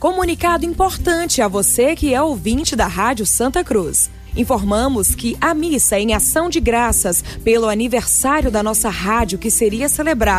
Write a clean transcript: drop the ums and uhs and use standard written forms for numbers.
Comunicado importante a você que é ouvinte da Rádio Santa Cruz. Informamos que a missa em ação de graças pelo aniversário da nossa rádio, que seria celebrada